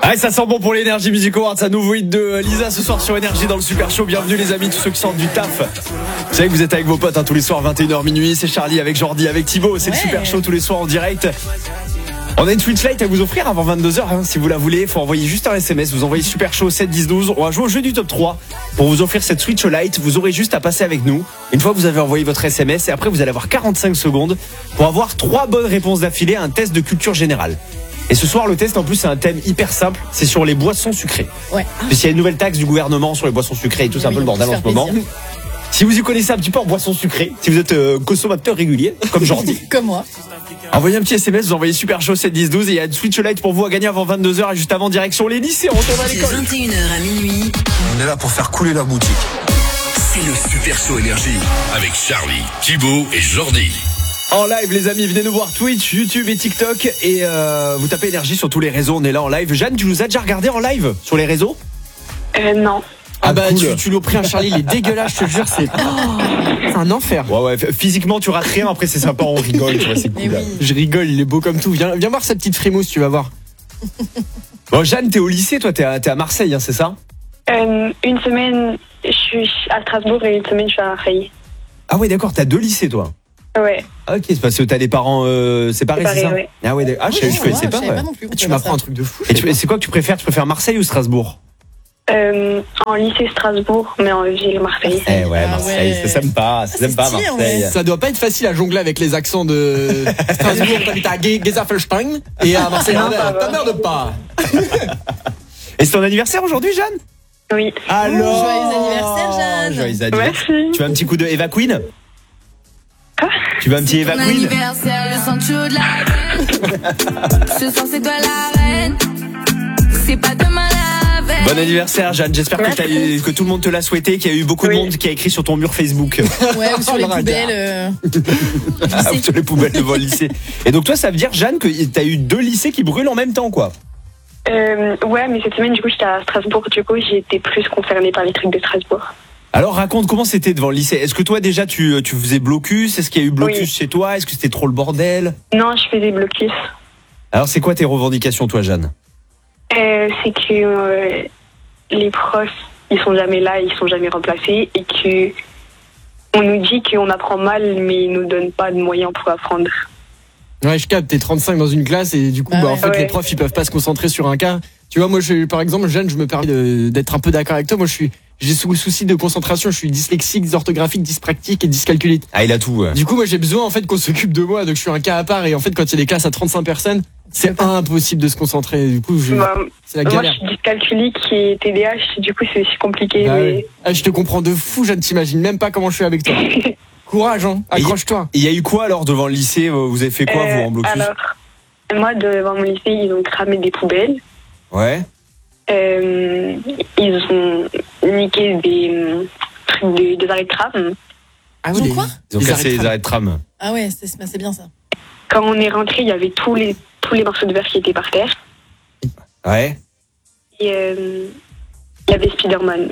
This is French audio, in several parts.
Ah, ça sent bon pour l'Energy Music Awards, un nouveau hit de Lisa ce soir sur Énergie dans le Super Show. Bienvenue les amis, tous ceux qui sortent du taf. Vous savez que vous êtes avec vos potes tous les soirs 21h minuit. C'est Charlie avec Jordi, avec Thibaut. C'est le Super Show tous les soirs en direct. On a une Switch Lite à vous offrir avant 22h si vous la voulez. Faut envoyer juste un SMS. Vous envoyez Super Show 7 10 12. On va jouer au jeu du top 3 pour vous offrir cette Switch Lite. Vous aurez juste à passer avec nous une fois que vous avez envoyé votre SMS. Et après vous allez avoir 45 secondes pour avoir 3 bonnes réponses d'affilée à un test de culture générale. Et ce soir, le test, en plus, c'est un thème hyper simple. C'est sur les boissons sucrées. Ouais. Parce qu'il y a une nouvelle taxe du gouvernement sur les boissons sucrées et tout, c'est un peu le bordel en ce moment. Si vous y connaissez un petit peu en boissons sucrées, si vous êtes consommateur régulier, comme Jordi. Comme moi. Envoyez un petit SMS, vous envoyez Super Show 7 10 12 et il y a une Switch Lite pour vous à gagner avant 22h et juste avant direction les lycées. On retourne à l'école. De 21h à minuit. On est là pour faire couler la boutique. C'est le Super Show Énergie avec Charlie, Thibaut et Jordi. En live les amis, venez nous voir Twitch, YouTube et TikTok et vous tapez Énergie sur tous les réseaux, on est là en live. Jeanne, tu nous as déjà regardé en live sur les réseaux? Non. Ah bah cool. tu l'as pris un Charlie, il est dégueulasse, je te jure, c'est un enfer. Ouais, physiquement tu rates rien, après c'est sympa, on rigole, tu vois, c'est cool. Oui. Je rigole, il est beau comme tout. Viens voir sa petite frimousse, tu vas voir. Bon Jeanne, t'es au lycée, toi t'es à Marseille, hein, c'est ça? Une semaine, je suis à Strasbourg et une semaine, je suis à Marseille. Ah ouais d'accord, t'as 2 lycées toi? Ouais. Ok, c'est parce que t'as des parents séparés, c'est ça? Ouais. Ah ouais, ah je connaissais pas. Pas non plus, tu m'apprends un truc de fou. Et c'est quoi que tu préfères? Tu préfères Marseille ou Strasbourg? En lycée Strasbourg, mais en ville Marseille. Eh ouais, Marseille, ça s'aime pas, Marseille. Ça doit pas être facile à jongler avec les accents de Strasbourg, t'habites à Gesaffelstein et à Marseille. T'emmerdes pas. Et c'est ton anniversaire aujourd'hui, Jeanne? Oui. Alors, joyeux anniversaire, Jeanne. Joyeux anniversaire. Merci. Tu veux un petit coup de Eva Queen? Quoi? Tu veux un petit Eva Queen? Anniversaire, le sang chaud de la reine. Ce soir c'est toi la reine. C'est pas demain la veille. Bon anniversaire, Jeanne. J'espère que tout le monde te l'a souhaité, qu'il y a eu beaucoup de monde qui a écrit sur ton mur Facebook. Ouais, ou sur les poubelles. Sur les poubelles devant le lycée. Et donc toi, ça veut dire, Jeanne, que t'as eu 2 lycées qui brûlent en même temps, quoi? Ouais, mais cette semaine, du coup, j'étais à Strasbourg. Du coup, j'ai été plus concernée par les trucs de Strasbourg. Alors raconte comment c'était devant le lycée. Est-ce que toi déjà tu faisais blocus? Est-ce qu'il y a eu blocus chez toi? Est-ce que c'était trop le bordel? Non, je faisais blocus. Alors c'est quoi tes revendications toi, Jeanne? C'est que les profs, ils sont jamais là, ils sont jamais remplacés et que on nous dit qu'on apprend mal, mais ils nous donnent pas de moyens pour apprendre. Ouais, je capte, t'es 35 dans une classe et du coup, en fait, les profs, ils peuvent pas se concentrer sur un cas. Tu vois, moi, par exemple, Jeanne, je me permets d'être un peu d'accord avec toi. Moi, j'ai souci de concentration, je suis dyslexique, dysorthographique, dyspraxique et dyscalculite. Ah, il a tout. Ouais. Du coup, moi, j'ai besoin, en fait, qu'on s'occupe de moi. Donc, je suis un cas à part et en fait, quand il y a des classes à 35 personnes, c'est impossible de se concentrer. Du coup, c'est la galère. Moi, je suis dyscalculique et TDAH, du coup, c'est aussi compliqué. Bah, mais... ouais. Ah, je te comprends de fou, Jeanne, t'imagines même pas comment je suis avec toi. Courage, hein, accroche-toi. Il y a eu quoi alors devant le lycée? Vous avez fait quoi vous en blocus? Alors, moi, devant mon lycée, ils ont cramé des poubelles. Ouais. Ils ont niqué des arrêts de tram. Ah oui, quoi? Ils ont cassé les arrêts de tram. Ah ouais, c'est bien ça. Quand on est rentré, il y avait tous les morceaux de verre qui étaient par terre. Ouais. Et il y avait Spider-Man.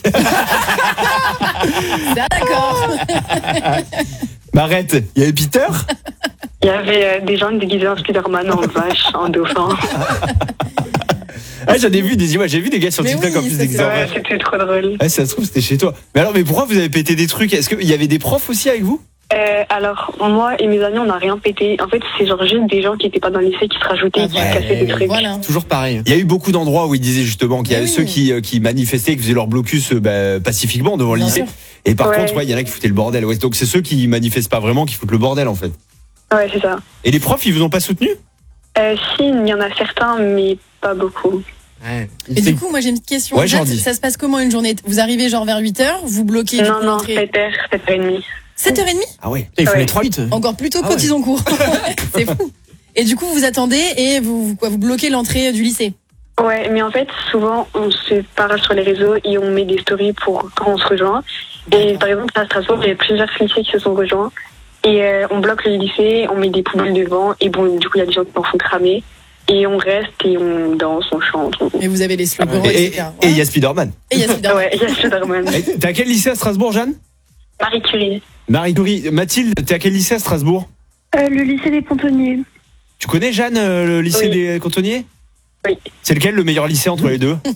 D'accord. M'arrête, il y avait Peter? Il y avait des gens déguisés en Spider-Man, en vache, en dauphin. Ah, j'en ai vu des images, j'ai vu des gars sur TikTok en plus déguisés en vache. C'était trop drôle. Ah, ça se trouve, c'était chez toi. Mais pourquoi vous avez pété des trucs? Est-ce qu'il y avait des profs aussi avec vous? Alors, moi et mes amis, on n'a rien pété. En fait, c'est genre juste des gens qui n'étaient pas dans le lycée qui se rajoutaient et qui cassaient des trucs. Voilà. Toujours pareil. Il y a eu beaucoup d'endroits où ils disaient justement qu'il y avait ceux qui manifestaient, qui faisaient leur blocus pacifiquement devant le lycée. Et par contre, il y en a qui foutaient le bordel. Ouais, donc c'est ceux qui manifestent pas vraiment qui foutent le bordel en fait. Ouais, c'est ça. Et les profs, ils vous ont pas soutenu? Si, il y en a certains, mais pas beaucoup. Ouais. Et du coup, moi j'ai une petite question. Ouais, ça se passe comment une journée? Vous arrivez genre vers 8h, vous bloquez Non, 7h, 7h30. 7h30? Ah ouais. Il faut les 3-8. Encore plus tôt quand ils ont cours. C'est fou. Et du coup, vous attendez et vous bloquez l'entrée du lycée? Ouais, mais en fait, souvent, on se parle sur les réseaux et on met des stories quand on se rejoint. Et par exemple, à Strasbourg, il y a plusieurs lycées qui se sont rejoints. Et on bloque le lycée, on met des poubelles devant. Et bon, du coup, il y a des gens qui en font cramer. Et on reste et on danse, on chante. Et vous avez les slogans, etc. Et il y a Spider-Man. Ouais, il y a Spider-Man. T'es à quel lycée à Strasbourg, Jeanne? Marie Curie. Marie Curie. Mathilde, t'es à quel lycée à Strasbourg? Le lycée des Pontonniers. Tu connais, Jeanne, le lycée des Cantonniers? Oui. C'est lequel le meilleur lycée entre les deux?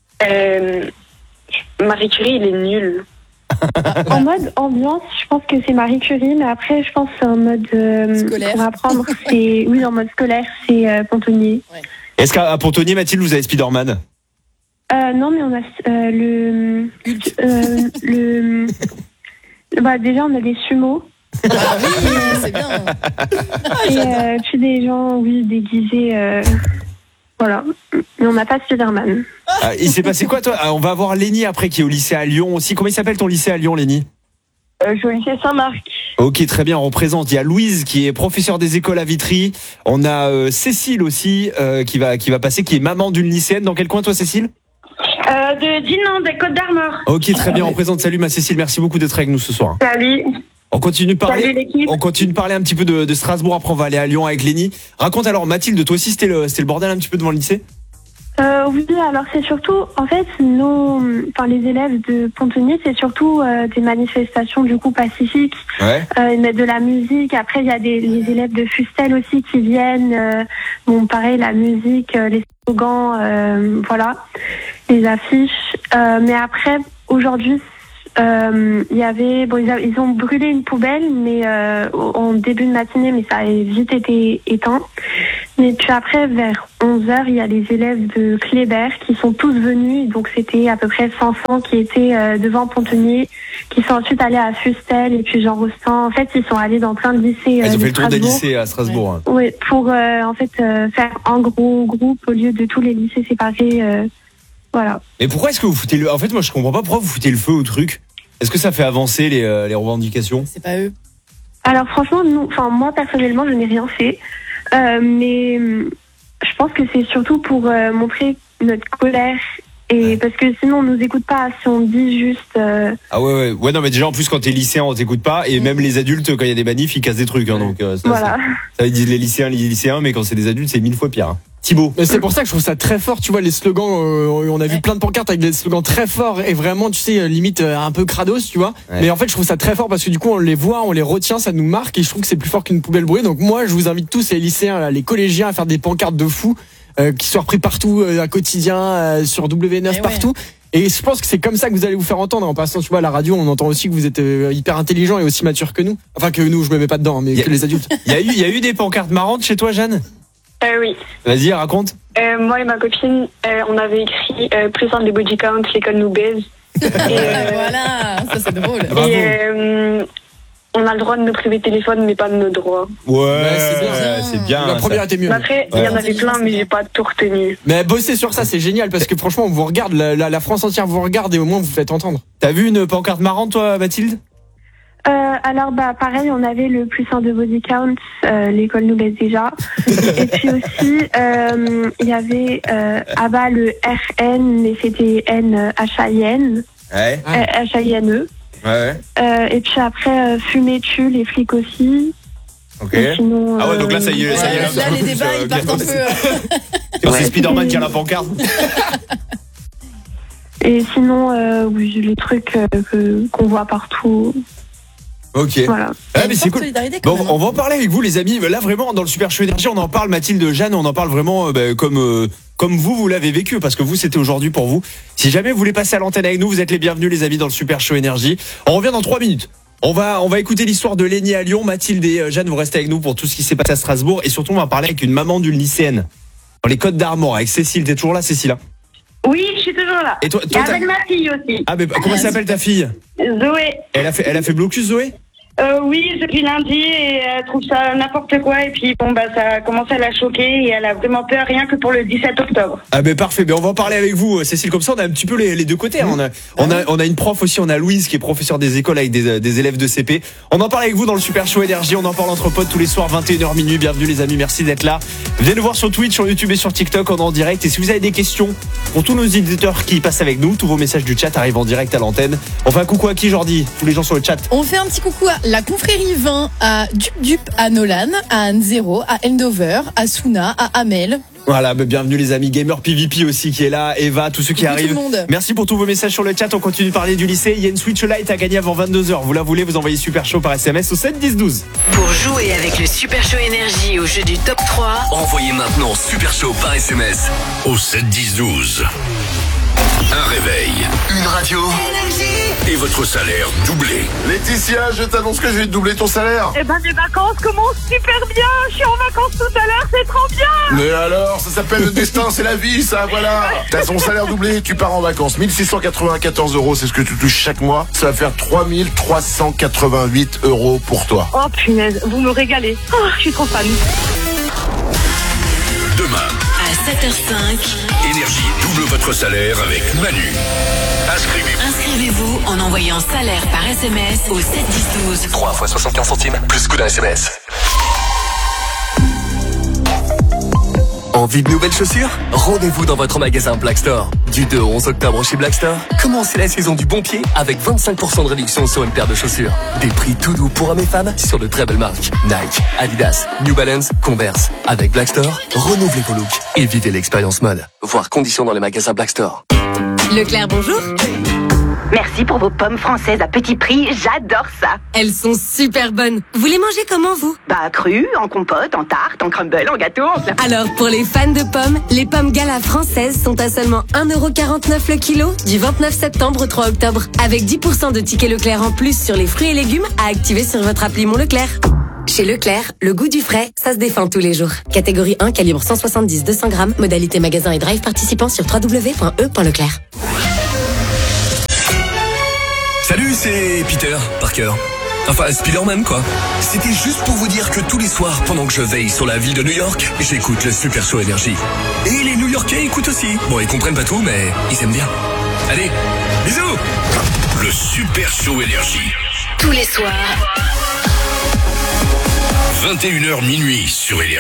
Marie Curie, il est nul. En mode ambiance, je pense que c'est Marie Curie, mais après, je pense que c'est en mode Scolaire. pour apprendre. Oui, en mode scolaire, c'est Pontonnier. Est-ce qu'à Pontonnier, Mathilde, vous avez Spider-Man? Non, mais on a déjà, on a des sumos. Ah oui, c'est bien. Et puis des gens, oui, déguisés. Voilà. Mais on n'a pas Spider-Man. Il s'est passé quoi, toi? On va avoir Lénie après qui est au lycée à Lyon aussi. Comment il s'appelle ton lycée à Lyon, Lénie? Je suis au lycée Saint-Marc. Ok, très bien, on représente. Il y a Louise qui est professeure des écoles à Vitry. On a Cécile aussi qui va passer, qui est maman d'une lycéenne. Dans quel coin, toi, Cécile? De Dinan, des Côtes d'Armor. Ok, très bien, on présente. Salut ma Cécile, merci beaucoup d'être avec nous ce soir. Salut. On continue de parler. Salut l'équipe. On continue de parler un petit peu de Strasbourg. Après, on va aller à Lyon avec Lénie. Raconte alors, Mathilde, toi aussi, c'était le bordel un petit peu devant le lycée? Oui, alors c'est surtout, en fait, les élèves de Pontonnier, c'est surtout des manifestations du coup pacifiques. Ouais. Ils mettent de la musique. Après, il y a les élèves de Fustel aussi qui viennent. Pareil, la musique, les slogans, voilà, les affiches. Mais après, aujourd'hui, ils ont brûlé une poubelle, mais en début de matinée, mais ça a vite été éteint. Mais puis après, vers 11h, il y a les élèves de Kléber qui sont tous venus. Donc c'était à peu près 500 qui étaient devant Pontonnier, qui sont ensuite allés à Fustel et puis Jean Rostand. En fait, ils sont allés dans plein de lycées. Ils ont fait le tour des Strasbourg. lycées à Strasbourg. Oui, pour faire un gros groupe au lieu de tous les lycées séparés. Voilà. Mais pourquoi est-ce que vous foutez le... En fait, moi, je comprends pas pourquoi vous foutez le feu au truc. Est-ce que ça fait avancer les revendications? C'est pas eux. Alors franchement, moi personnellement, je n'ai rien fait. Mais je pense que c'est surtout pour montrer notre colère. Et parce que sinon, on nous écoute pas. Si on dit juste... Ah ouais, non, mais déjà, en plus, quand t'es lycéen, on t'écoute pas. Et même les adultes, quand il y a des manifs, ils cassent des trucs. Donc, voilà. Ça, ils disent les lycéens, mais quand c'est des adultes, c'est 1000 fois pire. Thibaut. Mais c'est pour ça que je trouve ça très fort, tu vois, les slogans, on a vu plein de pancartes avec des slogans très forts et vraiment, tu sais, limite un peu crados, tu vois. Ouais. Mais en fait, je trouve ça très fort parce que du coup, on les voit, on les retient, ça nous marque et je trouve que c'est plus fort qu'une poubelle brûlée. Donc moi, je vous invite tous, les lycéens, là, les collégiens, à faire des pancartes de fous, qui soient repris partout, à quotidien, sur W9, partout. Et je pense que c'est comme ça que vous allez vous faire entendre. En passant, tu vois, à la radio, on entend aussi que vous êtes hyper intelligent et aussi mature que nous. Enfin, que nous, je me mets pas dedans, mais que les adultes. Il y a eu des pancartes marrantes chez toi, Jeanne? Oui. Vas-y, raconte. Moi et ma copine, on avait écrit plus un des body counts, l'école nous baise. Voilà, ça c'est drôle. Et on a le droit de nous priver de téléphone, mais pas de nos droits. Ouais, c'est c'est bien. La première était mieux. Mais après, il y en avait plein, mais j'ai pas tout retenu. Mais bosser sur ça, c'est génial parce que franchement, on vous regarde, la France entière vous regarde et au moins vous faites entendre. T'as vu une pancarte marrante, toi, Mathilde? Alors pareil, on avait le plus 1 de body count, l'école nous baisse déjà. Et puis aussi il y avait bas le RN, mais c'était NHIN. Ouais. HINE. Ouais. Et puis après fumer tue les flics aussi. Ok. Et sinon, Ah ouais, donc là, ça y est, ça y est. Là, les débats, ils partent un peu. C'est Spider-Man qui a la pancarte. Et sinon, oui, les trucs qu'on voit partout. Ok. Voilà. Ah, mais c'est Forte cool. solidarité, quand Bon, même. on va en parler avec vous, les amis. Là, vraiment, dans le Super Show Énergie, on en parle. Mathilde, Jeanne, on en parle vraiment comme vous l'avez vécu, parce que vous, c'était aujourd'hui pour vous. Si jamais vous voulez passer à l'antenne avec nous, vous êtes les bienvenus, les amis, dans le Super Show Énergie. On revient dans 3 minutes. On va écouter l'histoire de Lénie à Lyon. Mathilde et Jeanne, vous restez avec nous pour tout ce qui s'est passé à Strasbourg. Et surtout, on va parler avec une maman d'une lycéenne dans les Côtes d'Armor, avec Cécile. T'es toujours là, Cécile? Oui, je suis toujours là. Et toi, Et avec ma fille aussi. Ah, mais comment s'appelle ta fille? Zoé. Elle a fait blocus, Zoé? Oui, depuis lundi, et elle trouve ça n'importe quoi. Et puis, ça a commencé à la choquer et elle a vraiment peur rien que pour le 17 octobre. Ah ben parfait, on va en parler avec vous, Cécile, comme ça on a un petit peu les deux côtés. On a une prof aussi, on a Louise qui est professeure des écoles avec des élèves de CP. On en parle avec vous dans le Super Show Énergie, on en parle entre potes tous les soirs 21h minuit. Bienvenue les amis, merci d'être là. Venez nous voir sur Twitch, sur YouTube et sur TikTok, on est en direct. Et si vous avez des questions pour tous nos éditeurs qui passent avec nous, tous vos messages du chat arrivent en direct à l'antenne. On fait un coucou à qui, Jordi? Tous les gens sur le chat. On fait un petit coucou à la confrérie 20, à Dup, à Nolan, à Anne Zero, à Endover, à Souna, à Amel. Voilà, bienvenue les amis. Gamer PVP aussi qui est là. Eva, tous ceux qui Coucou arrivent. tout le monde. Merci pour tous vos messages sur le chat. On continue de parler du lycée. Il y a une Switch Lite à gagner avant 22h. Vous la voulez, vous envoyez Super Show par SMS au 7 10 12. Pour jouer avec le Super Show Énergie au jeu du top 3, Envoyez maintenant Super Show par SMS au 7 10 12. Un réveil, une radio et votre salaire doublé. Laetitia, je t'annonce que je vais te doubler ton salaire. Eh ben, les vacances commencent super bien. Je suis en vacances tout à l'heure, c'est trop bien. Mais alors, ça s'appelle le destin, c'est la vie, ça, voilà. T'as ton salaire doublé, tu pars en vacances. 1694 €, c'est ce que tu touches chaque mois. Ça va faire 3388 € pour toi. Oh punaise, vous me régalez. Oh, je suis trop fan. Demain, à 7h05, Énergie double votre salaire avec Manu. inscrivez-vous en envoyant salaire par SMS au 7 10 12. 3 fois 75 centimes, plus coup d'un SMS. Envie de nouvelles chaussures? Rendez-vous dans votre magasin Black Store. Du 2 au 11 octobre chez Black Store, commencez la saison du bon pied avec 25% de réduction sur une paire de chaussures. Des prix tout doux pour hommes et femmes sur de très belles marques. Nike, Adidas, New Balance, Converse. Avec Black Store, renouvelez vos looks et vivez l'expérience mode. Voir conditions dans les magasins Black Store. Leclerc, bonjour. Merci pour vos pommes françaises à petit prix, j'adore ça. Elles sont super bonnes. Vous les mangez comment, vous? Bah, crues, en compote, en tarte, en crumble, en gâteau, en fleur. Alors, pour les fans de pommes, les pommes Gala françaises sont à seulement 1,49 € le kilo du 29 septembre au 3 octobre. Avec 10% de tickets Leclerc en plus sur les fruits et légumes à activer sur votre appli Mon Leclerc. Chez Leclerc, le goût du frais, ça se défend tous les jours. Catégorie 1, calibre 170-200 grammes. Modalité magasin et drive participant sur www.e.leclerc. Salut, c'est Peter Parker. Enfin, Spider-Man, quoi. C'était juste pour vous dire que tous les soirs, pendant que je veille sur la ville de New York, j'écoute le Super Show Énergie. Et les New-Yorkais écoutent aussi. Bon, ils comprennent pas tout, mais ils aiment bien. Allez, bisous! Le Super Show Énergie. Tous les soirs, 21h minuit sur Énergie.